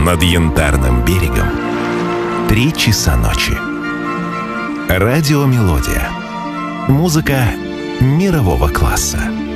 Над Янтарным берегом 3 часа ночи. Радиомелодия. Музыка мирового класса.